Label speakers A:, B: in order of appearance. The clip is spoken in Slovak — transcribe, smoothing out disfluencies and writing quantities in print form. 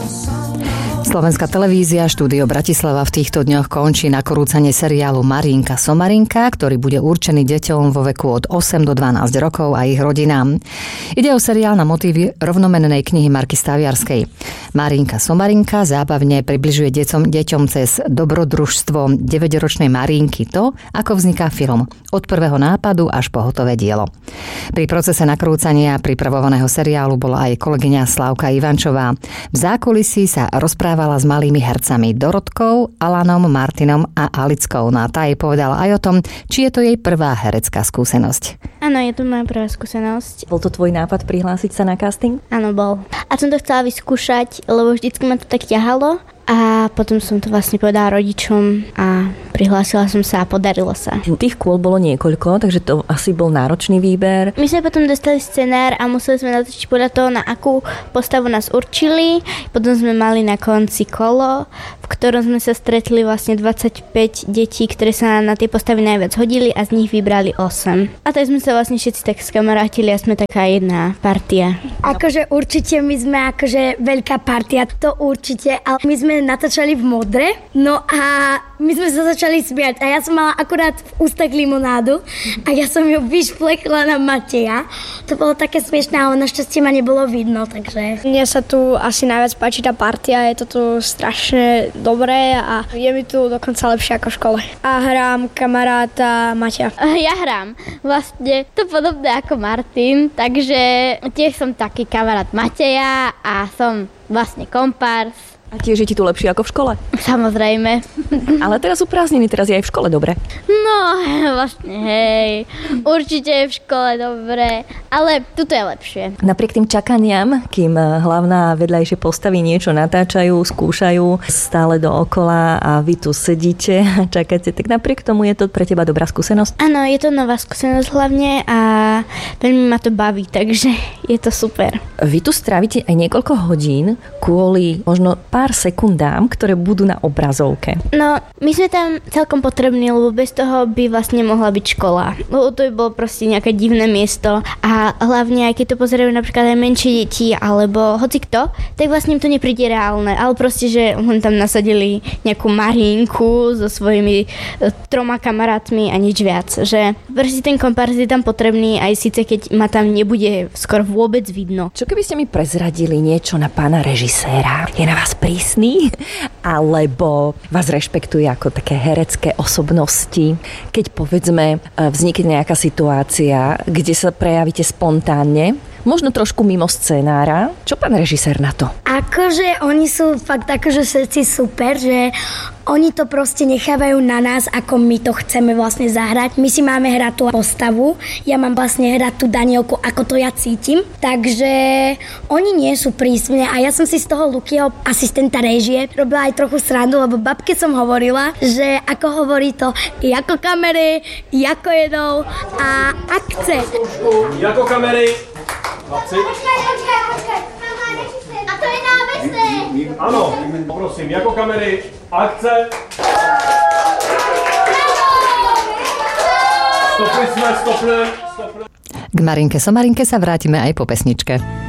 A: Slovenská televízia štúdio Bratislava v týchto dňoch končí nakrúcanie seriálu Marinka Somarinka, ktorý bude určený deťom vo veku od 8 do 12 rokov a ich rodinám. Ide o seriál na motívy rovnomennej knihy Marky Staviarskej. Marinka Somarinka zábavne približuje deťom cez dobrodružstvo 9-ročnej Marinky to, ako vzniká film. Od prvého nápadu až po hotové dielo. Pri procese nakrúcania pripravovaného seriálu bola aj kolegyňa Slavka Ivančová. V zákulisí sa rozprávala s malými hercami Dorotkou, Alanom, Martinom a Alickou. No a tá jej povedala aj o tom, či je to jej prvá herecká skúsenosť.
B: Áno, je to moja prvá skúsenosť.
C: Bol to tvoj nápad prihlásiť sa na casting?
B: Áno, bol. A som to chcela vyskúšať, lebo vždycky ma to tak ťahalo. A potom som to vlastne povedala rodičom a prihlásila som sa a podarilo sa.
C: Tých kôl bolo niekoľko, takže to asi bol náročný výber.
B: My sme potom dostali scenár a museli sme natočiť podľa toho, na akú postavu nás určili. Potom sme mali na konci kolo, v ktorom sme sa stretli vlastne 25 detí, ktoré sa na tie postavy najviac hodili a z nich vybrali 8. A tak sme sa vlastne všetci tak skamarátili a sme taká jedna partia.
D: Akože určite my sme akože veľká partia, to určite, ale my sme natáčali v modre, no a my sme sa začali smiať a ja som mala akurát v ústach limonádu a ja som ju vyšplekla na Mateja. To bolo také smiešné, ale našťastie ma nebolo vidno, takže...
E: Mne sa tu asi najviac páči tá partia, je to tu strašne dobré a je mi tu dokonca lepšie ako v škole. A hrám kamaráta Mateja.
B: Ja hrám vlastne to podobné ako Martin, takže tiež som taký kamarát Mateja a som vlastne kompárs.
C: A tiež je ti tu lepšie ako v škole?
B: Samozrejme.
C: Ale teraz sú prázdniny, teraz je aj v škole dobre.
B: No, vlastne hej. Určite je v škole dobre, ale tuto je lepšie.
C: Napriek tým čakaniam, kým hlavná vedľajšie postavy niečo natáčajú, skúšajú stále dookola a vy tu sedíte a čakáte, tak napriek tomu je to pre teba dobrá skúsenosť?
B: Áno, je to nová skúsenosť hlavne a veľmi ma to baví, takže je to super.
C: Vy tu strávite aj niekoľko hodín kvôli možno pár sekundám, ktoré budú na obrazovke.
B: No, my sme tam celkom potrební, lebo bez toho by vlastne mohla byť škola. Lebo to by bolo proste nejaké divné miesto a hlavne aj keď to pozerajú napríklad aj menšie deti alebo hoci kto, tak vlastne im to nepríde reálne, ale proste, že len tam nasadili nejakú Marinku so svojimi 3 kamarátmi a nič viac, že proste ten kompárs je tam potrebný aj síce keď ma tam nebude skoro vôbec vidno.
C: Čo keby ste mi prezradili niečo na pána režiséra? Je na vás prísny? Alebo vás rešpektuje ako také herecké osobnosti? Keď povedzme vznikne nejaká situácia, kde sa prejavíte spontánne, možno trošku mimo scenára. Čo pán režisér na to?
D: Akože oni sú fakt akože všetci super, že oni to proste nechávajú na nás, ako my to chceme vlastne zahrať. My si máme hrať tú postavu, ja mám vlastne hrať tú Danielku, ako to ja cítim. Takže oni nie sú prísne a ja som si z toho Lukyho asistenta réžie robila aj trochu srandu, lebo babke som hovorila, že ako hovorí to ako kamery, ako jedou a akce.
F: Jako kamery.
D: Počkaj. A to je námestné.
F: Áno, prosím, jako kamery, akce. Stopli.
A: K Marinke Somarinke sa vrátime aj po pesničke.